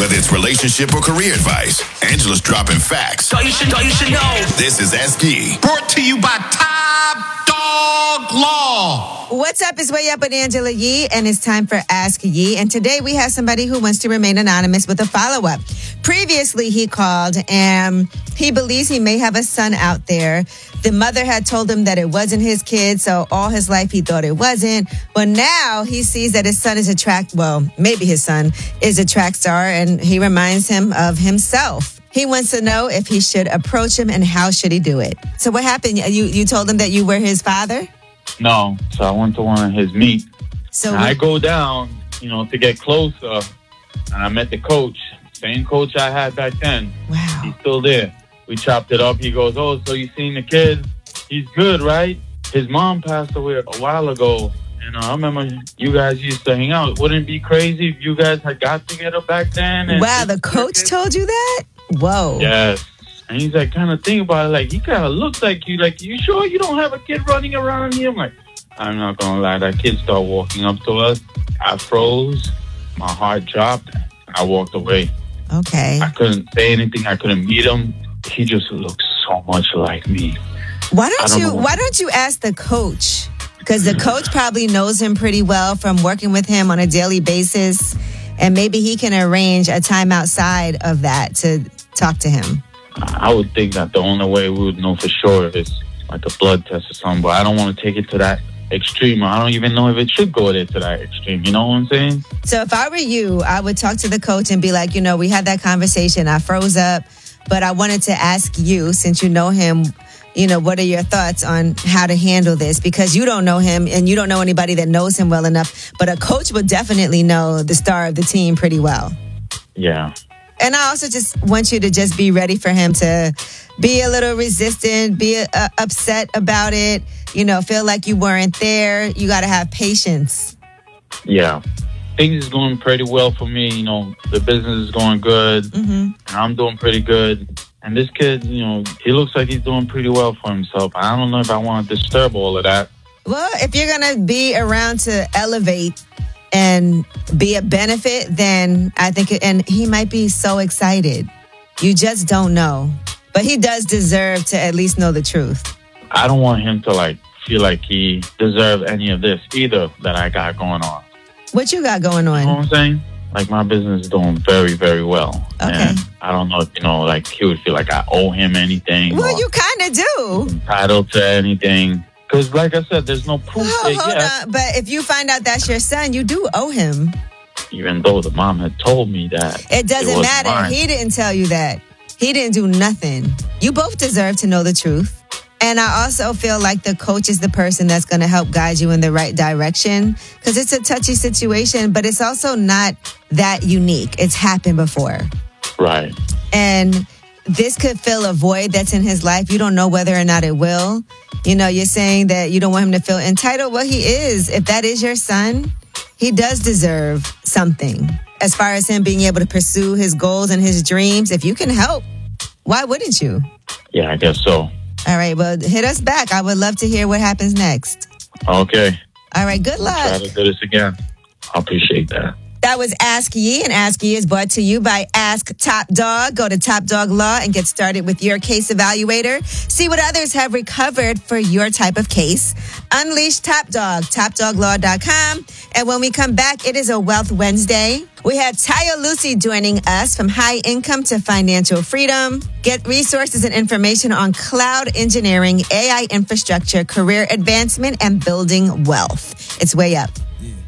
Whether it's relationship or career advice, Angela's dropping facts. Thought you should know. This is Ask Yee. Brought to you by Top Dog Law. What's up? It's Way Up with Angela Yee, and it's time for Ask Yee. And today we have somebody who wants to remain anonymous with a follow-up. Previously, he called, and he believes he may have a son out there. The mother had told him that it wasn't his kid, so all his life he thought it wasn't. But now he sees that his son is maybe his son is a track star, and he reminds him of himself. He wants to know if he should approach him and how should he do it. So what happened? You told him that you were his father? No, so I went to one of his meets. So I go down, to get closer, and I met the coach, same coach I had back then. Wow. He's still there. We chopped it up. He goes, "Oh, so you seen the kid? He's good, right? His mom passed away a while ago, and I remember you guys used to hang out. Wouldn't it be crazy if you guys had got together back then?" And wow, the coach told you that? Whoa. Yes. And he's like, kind of think about it, like, he kind of looks like you. Like, you sure you don't have a kid running around here? I'm like, I'm not going to lie. That kid started walking up to us. I froze. My heart dropped. I walked away. Okay. I couldn't say anything. I couldn't meet him. He just looked so much like me. Why don't you ask the coach? Because the coach probably knows him pretty well from working with him on a daily basis. And maybe he can arrange a time outside of that to talk to him. I would think that the only way we would know for sure is like a blood test or something. But I don't want to take it to that extreme. I don't even know if it should go there to that extreme. You know what I'm saying? So if I were you, I would talk to the coach and be like, we had that conversation. I froze up, but I wanted to ask you, since you know him, what are your thoughts on how to handle this? Because you don't know him and you don't know anybody that knows him well enough. But a coach would definitely know the star of the team pretty well. Yeah. And I also just want you to just be ready for him to be a little resistant, be upset about it, feel like you weren't there. You got to have patience. Yeah. Things is going pretty well for me. The business is going good. Mm-hmm. And I'm doing pretty good. And this kid, he looks like he's doing pretty well for himself. I don't know if I want to disturb all of that. Well, if you're going to be around to elevate and be a benefit, then I think, and he might be so excited. You just don't know. But he does deserve to at least know the truth. I don't want him to feel like he deserves any of this either that I got going on. What you got going on? You know what I'm saying? My business is doing very, very well. Okay. And I don't know if, he would feel like I owe him anything. Well, you kind of do. Entitled to anything. Because, like I said, there's no proof hold on. But if you find out that's your son, you do owe him. Even though the mom had told me that. It doesn't matter. Mine. He didn't tell you that. He didn't do nothing. You both deserve to know the truth. And I also feel like the coach is the person that's going to help guide you in the right direction. Because it's a touchy situation, but it's also not that unique. It's happened before. Right. And this could fill a void that's in his life. You don't know whether or not it will. You're saying that you don't want him to feel entitled. Well, he is. If that is your son, he does deserve something. As far as him being able to pursue his goals and his dreams, if you can help, why wouldn't you? Yeah, I guess so. All right, well, hit us back. I would love to hear what happens next. Okay. All right, good luck. I'll try to do this again. I appreciate that. That was Ask Yee, and Ask Yee is brought to you by Ask Top Dog. Go to Top Dog Law and get started with your case evaluator. See what others have recovered for your type of case. Unleash Top Dog, topdoglaw.com. And when we come back, it is a Wealth Wednesday. We have Taya Lucy joining us from High Income to Financial Freedom. Get resources and information on cloud engineering, AI infrastructure, career advancement, and building wealth. It's Way Up. Yeah.